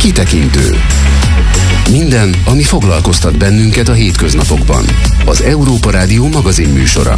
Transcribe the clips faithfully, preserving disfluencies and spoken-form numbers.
Kitekintő. Minden, ami foglalkoztat bennünket a hétköznapokban. Az Európa Rádió magazin műsora.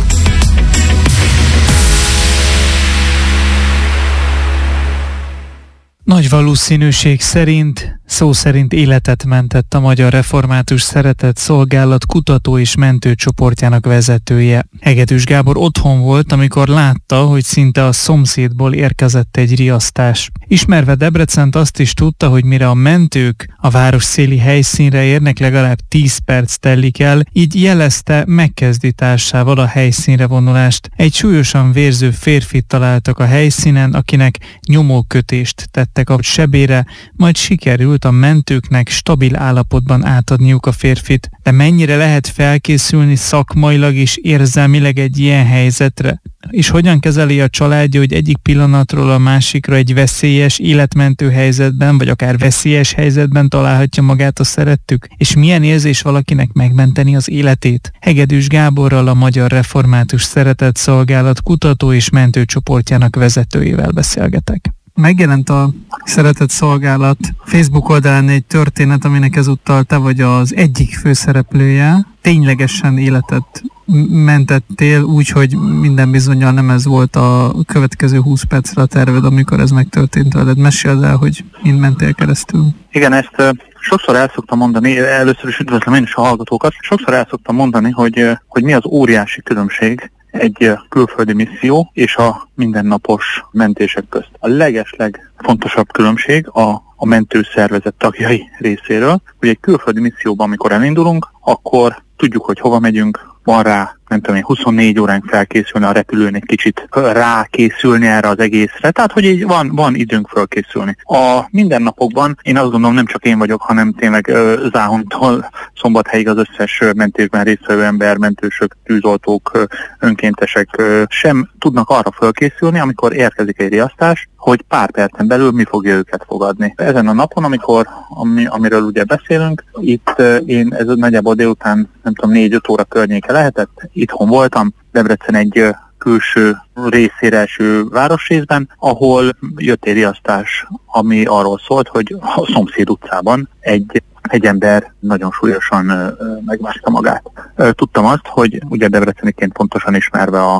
Nagy valószínűség szerint, szó szerint életet mentett a Magyar Református Szeretett Szolgálat kutató és mentőcsoportjának vezetője. Hegedűs Gábor otthon volt, amikor látta, hogy szinte a szomszédból érkezett egy riasztás. Ismerve Debrecent, azt is tudta, hogy mire a mentők a városszéli helyszínre érnek, legalább tíz perc telik el, így jelezte, megkezdi társával a helyszínre vonulást. Egy súlyosan vérző férfit találtak a helyszínen, akinek nyomókötést tettek a sebére, majd sikerült a mentőknek stabil állapotban átadniuk a férfit. De mennyire lehet felkészülni szakmailag és érzelmileg egy ilyen helyzetre? És hogyan kezeli a családja, hogy egyik pillanatról a másikra egy veszélyes, életmentő helyzetben, vagy akár veszélyes helyzetben találhatja magát a szerettük? És milyen érzés valakinek megmenteni az életét? Hegedűs Gáborral, a Magyar Református Szeretett Szolgálat kutató és mentőcsoportjának vezetőjével beszélgetek. Megjelent a Szeretett Szolgálat Facebook oldalán egy történet, aminek ezúttal te vagy az egyik főszereplője. Ténylegesen életet mentettél, úgyhogy minden bizonnyal nem ez volt a következő húsz percre a terved, amikor ez megtörtént veled. Meséld el, hogy mind mentél keresztül. Igen, ezt uh, sokszor el szoktam mondani, először is üdvözlöm én is a hallgatókat, sokszor el szoktam mondani, hogy, uh, hogy mi az óriási különbség egy külföldi misszió és a mindennapos mentések közt. A legesleg fontosabb különbség a, a mentőszervezet tagjai részéről, hogy egy külföldi misszióban, amikor elindulunk, akkor tudjuk, hogy hova megyünk, van rá, nem tudom én, huszonnégy óránk felkészülni a repülőn, egy kicsit rákészülni erre az egészre, tehát hogy így van, van időnk felkészülni. A mindennapokban én azt gondolom, nem csak én vagyok, hanem tényleg uh, Záhontól Szombathelyig az összes mentésben résztvevő ember, mentősök, tűzoltók, uh, önkéntesek uh, sem tudnak arra felkészülni, amikor érkezik egy riasztás, hogy pár percen belül mi fogja őket fogadni. Ezen a napon, amikor, ami, amiről ugye beszélünk, itt uh, én ez nagyjából délután, nem tudom, négy-öt óra környéke lehetett, itthon voltam, Debrecen egy uh, külső részére eső városrészben, ahol jött egy riasztás, ami arról szólt, hogy a szomszéd utcában egy, egy ember nagyon súlyosan uh, megmászta magát. Uh, tudtam azt, hogy ugye debreceniként pontosan ismerve a,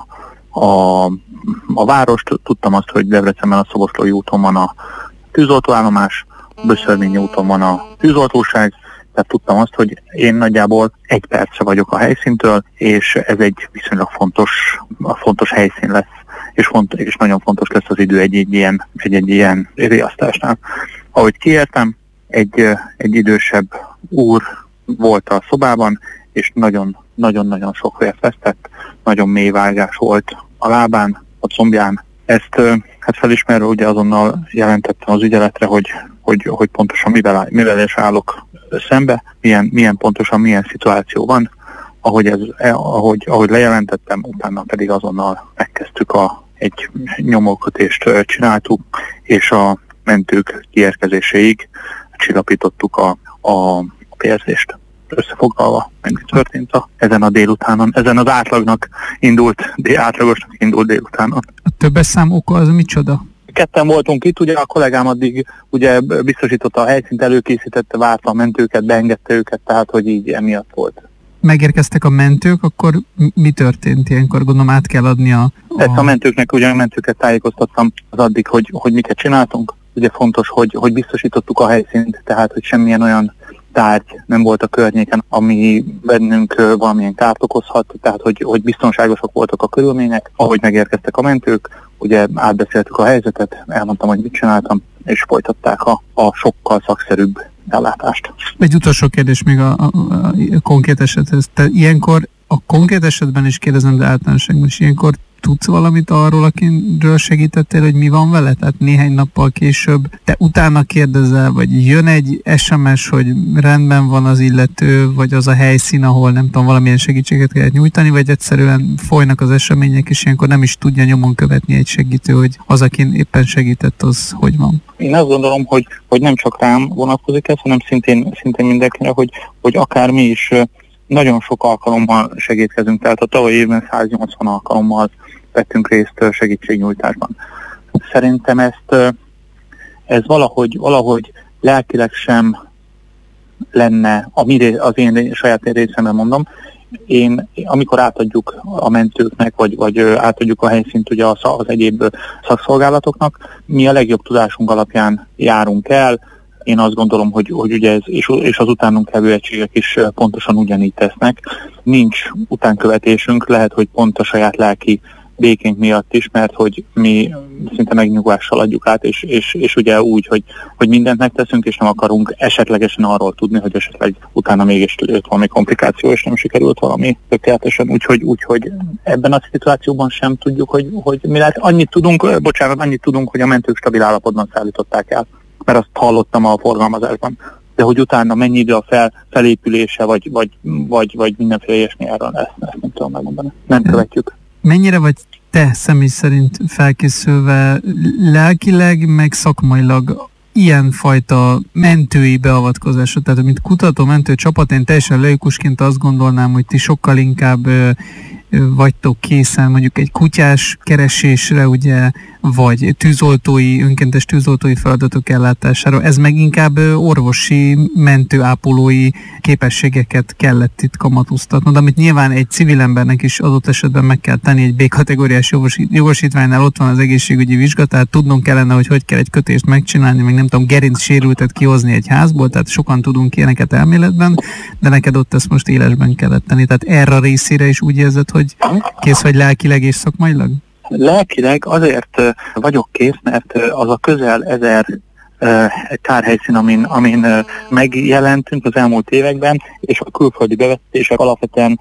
a, a várost, tudtam azt, hogy Debrecenben a Szoboszlói úton van a tűzoltóállomás, Böszörményi úton van a tűzoltóság, tehát tudtam azt, hogy én nagyjából egy percre vagyok a helyszíntől, és ez egy viszonylag fontos, fontos helyszín lesz, és, font, és nagyon fontos lesz az idő egy-egy ilyen, egy-egy ilyen riasztásnál. Ahogy kiértem, egy, egy idősebb úr volt a szobában, és nagyon-nagyon sok vért vesztett, nagyon mély vágás volt a lábán, a combján. Ezt hát felismerve ugye azonnal jelentettem az ügyeletre, hogy, hogy, hogy pontosan mivel, mivel is állok szembe, milyen, milyen pontosan milyen szituáció van. Ahogy, ez, ahogy, ahogy lejelentettem, utána pedig azonnal megkezdtük a, egy nyomókötést csináltuk, és a mentők kiérkezéséig csillapítottuk a, a vérzést. Összefoglalva, meg mi történt a, ezen a délutánon, ezen az átlagnak indult, de átlagosnak indult délutánon. A többes szám oka az micsoda? Ketten voltunk itt, ugye a kollégám addig ugye biztosította a helyszínt, előkészítette, várta a mentőket, beengedte őket, tehát hogy így emiatt volt. Megérkeztek a mentők, akkor mi történt ilyenkor? Gondolom át kell adni a... a... Ezt a mentőknek, ugye a mentőket tájékoztattam az addig, hogy, hogy miket csináltunk. Ugye fontos, hogy, hogy biztosítottuk a helyszínt, tehát hogy semmilyen olyan tárgy nem volt a környéken, ami bennünk valamilyen kárt okozhat, tehát hogy, hogy biztonságosak voltak a körülmények. Ahogy megérkeztek a mentők, ugye átbeszéltük a helyzetet, elmondtam, hogy mit csináltam, és folytatták a, a sokkal szakszerűbb ellátást. Egy utolsó kérdés még a, a, a konkrét esethez. Te ilyenkor, a konkrét esetben is kérdezem, de általánosságban is ilyenkor tudsz valamit arról, akiről segítettél, hogy mi van vele? Tehát néhány nappal később te utána kérdezel, vagy jön egy es em es, hogy rendben van az illető, vagy az a helyszín, ahol nem tudom, valamilyen segítséget kell nyújtani, vagy egyszerűen folynak az események, és ilyenkor nem is tudja nyomon követni egy segítő, hogy az, akin éppen segített, az hogy van? Én azt gondolom, hogy, hogy nem csak rám vonatkozik ez, hanem szintén, szintén mindenkire, hogy, hogy akár mi is nagyon sok alkalommal segítkezünk, tehát a tavalyi évben száznyolcvan alkalommal vettünk részt segítségnyújtásban. Szerintem ezt ez valahogy, valahogy lelkileg sem lenne, a mi, az én saját részemben mondom, én, amikor átadjuk a mentőknek, vagy, vagy átadjuk a helyszínt ugye az, az egyéb szakszolgálatoknak, mi a legjobb tudásunk alapján járunk el. Én azt gondolom, hogy, hogy ugye ez, és, és az utánunk levő egységek is pontosan ugyanígy tesznek. Nincs utánkövetésünk, lehet, hogy pont a saját lelki békénk miatt is, mert hogy mi szinte megnyugvással adjuk át, és, és, és ugye úgy, hogy, hogy mindent megteszünk, és nem akarunk esetlegesen arról tudni, hogy esetleg utána mégis jött valami komplikáció, és nem sikerült valami tökéletesen. Úgyhogy, úgyhogy ebben a szituációban sem tudjuk, hogy, hogy mi lehet. Annyit tudunk, bocsánat, annyit tudunk, hogy a mentők stabil állapotban szállították el, mert azt hallottam a forgalmazásban. De hogy utána mennyi idő a fel, felépülése, vagy, vagy, vagy, vagy mindenféle ilyesmi, erről ezt, ezt nem tudom megmondani. Nem követjük. Mennyire vagy te személy szerint felkészülve lelkileg, meg szakmailag ilyenfajta mentői beavatkozásra? Tehát, mint kutató mentő csapat, én teljesen laikusként azt gondolnám, hogy ti sokkal inkább vagytok készen mondjuk egy kutyás keresésre, ugye, vagy tűzoltói, önkéntes tűzoltói feladatok ellátására. Ez meg inkább orvosi, mentőápolói képességeket kellett itt kamatoztatnod, amit nyilván egy civil embernek is adott esetben meg kell tenni, egy B-kategóriás jogosítványnál ott van az egészségügyi vizsga, tehát tudnunk kellene, hogy hogy kell egy kötést megcsinálni, meg nem tudom, gerinc sérültet kihozni egy házból, tehát sokan tudunk ilyeneket elméletben, de neked ott ezt most élesben kellett tenni. Tehát erre a részére is úgy érzed, hogy kész vagy lelkileg és szakmailag? Lelkileg azért vagyok kész, mert az a közel ezer kárhelyszín, amin, amin megjelentünk az elmúlt években, és a külföldi bevetések alapvetően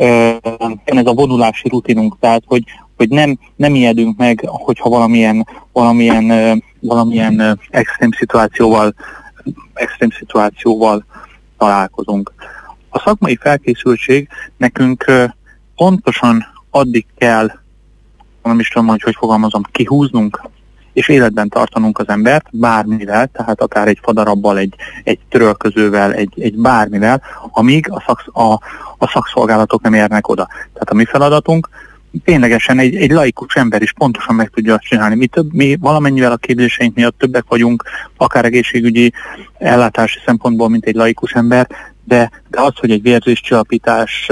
ez a vonulási rutinunk, tehát hogy, hogy nem, nem ijedünk meg, hogyha valamilyen, valamilyen, valamilyen extrém szituációval, extrém szituációval találkozunk. A szakmai felkészültség nekünk pontosan addig kell, nem is tudom, hogy hogy fogalmazom, kihúznunk, és életben tartanunk az embert, bármivel, tehát akár egy fadarabbal, egy, egy törölközővel, egy, egy bármivel, amíg a, szaksz, a, a szakszolgálatok nem érnek oda. Tehát a mi feladatunk, ténylegesen egy, egy laikus ember is pontosan meg tudja azt csinálni. Mi, több, mi valamennyivel a képzéseink miatt többek vagyunk, akár egészségügyi ellátási szempontból, mint egy laikus ember, de, de az, hogy egy vérzéscsillapítás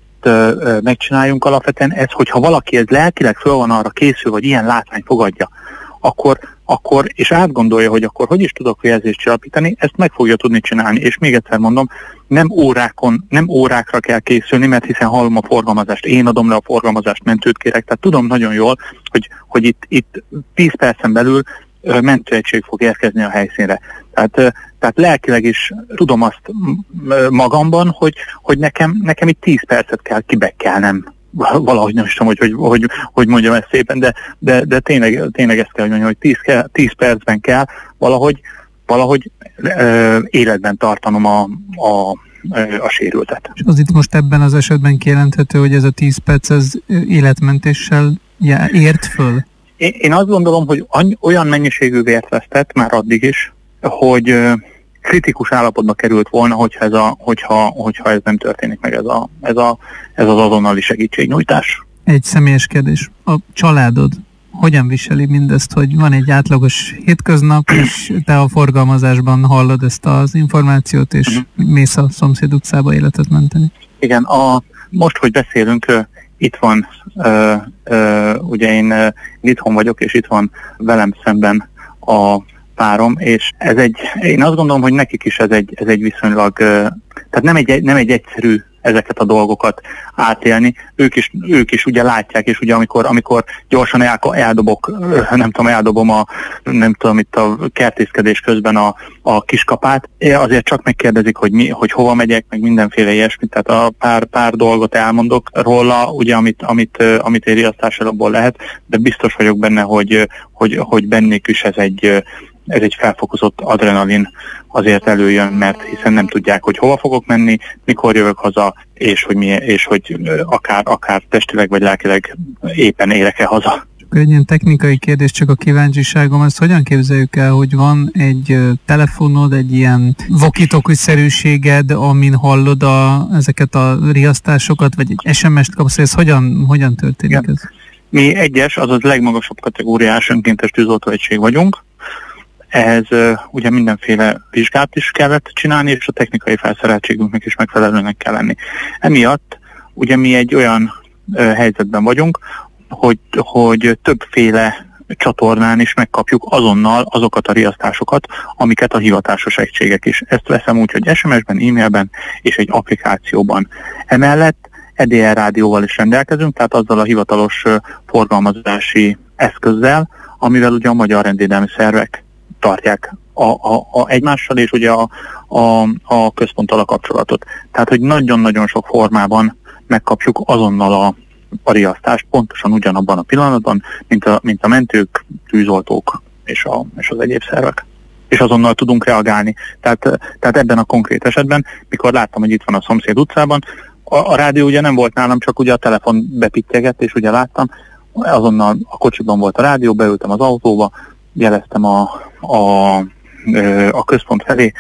megcsináljunk alapvetően, ez, hogyha valaki ez lelkileg föl van arra készül, hogy ilyen látvány fogadja, akkor, akkor, és átgondolja, hogy akkor hogy is tudok vérzést csillapítani, ezt meg fogja tudni csinálni. És még egyszer mondom, nem órákon, nem órákra kell készülni, mert hiszen hallom a forgalmazást, én adom le a forgalmazást, mentőt kérek, tehát tudom nagyon jól, hogy, hogy itt, itt tíz percen belül mentőegység fog érkezni a helyszínre. Tehát, tehát lelkileg is tudom azt magamban, hogy, hogy nekem, nekem itt tíz percet kell kibekkelnem. Valahogy nem is tudom, hogy, hogy, hogy, hogy mondjam ezt szépen, de, de, de tényleg, tényleg ezt kell mondjam, hogy tíz, kell, tíz percben kell valahogy, valahogy ö, életben tartanom a, a, a sérültet. És az itt most ebben az esetben kijelenthető, hogy ez a tíz perc ez életmentéssel ért föl? Én, én azt gondolom, hogy any, olyan mennyiségű vért vesztett már addig is, hogy ö, kritikus állapotba került volna, hogyha ez, a, hogyha, hogyha ez nem történik meg, ez, a, ez, a, ez az azonnali segítségnyújtás. Egy személyes kérdés. A családod hogyan viseli mindezt, hogy van egy átlagos hétköznap, és te a forgalmazásban hallod ezt az információt, és uh-huh. mész a szomszéd utcába életet menteni? Igen, a, most, hogy beszélünk, uh, itt van, uh, uh, ugye én uh, itthon vagyok, és itt van velem szemben a párom, és ez egy, én azt gondolom, hogy nekik is ez egy, ez egy viszonylag, tehát nem egy, nem egy egyszerű ezeket a dolgokat átélni. Ők is, ők is ugye látják, és ugye amikor, amikor gyorsan el, eldobok, nem tudom, eldobom a, nem tudom, itt a kertészkedés közben a, a kiskapát, azért csak megkérdezik, hogy, mi, hogy hova megyek, meg mindenféle ilyesmit, tehát a pár, pár dolgot elmondok róla, ugye, amit, amit, amit egy riasztás alapból lehet, de biztos vagyok benne, hogy, hogy, hogy bennük is ez egy ez egy felfokozott adrenalin azért előjön, mert hiszen nem tudják, hogy hova fogok menni, mikor jövök haza, és hogy, mi, és hogy akár, akár testileg vagy lelkileg éppen érek-e haza. Egy ilyen technikai kérdés, csak a kíváncsiságom, ezt hogyan képzeljük el, hogy van egy telefonod, egy ilyen walkie-talkie-szerűséged, amin hallod a, ezeket a riasztásokat, vagy egy es em est kapsz, ez hogyan, hogyan történik ez? Mi egyes, azaz legmagasabb kategóriás önkéntes tűzoltóegység vagyunk. Ehhez ugye mindenféle vizsgát is kellett csinálni, és a technikai felszereltségünknek is megfelelőnek kell lenni. Emiatt ugye mi egy olyan helyzetben vagyunk, hogy, hogy többféle csatornán is megkapjuk azonnal azokat a riasztásokat, amiket a hivatásos egységek is. Ezt veszem úgy, hogy es em es-ben, e-mailben és egy applikációban. Emellett e dé er rádióval is rendelkezünk, tehát azzal a hivatalos forgalmazási eszközzel, amivel ugye a magyar rendvédelmi szervek tartják a, a, a egymással és ugye a, a, a központtal a kapcsolatot. Tehát, hogy nagyon-nagyon sok formában megkapjuk azonnal a, a riasztást, pontosan ugyanabban a pillanatban, mint a, mint a mentők, tűzoltók és, a, és az egyéb szervek. És azonnal tudunk reagálni. Tehát, tehát ebben a konkrét esetben, mikor láttam, hogy itt van a szomszéd utcában, a, a rádió ugye nem volt nálam, csak ugye a telefon bepittyeget, és ugye láttam, azonnal a kocsiban volt a rádió, beültem az autóba, jeleztem a, a, a központ felé,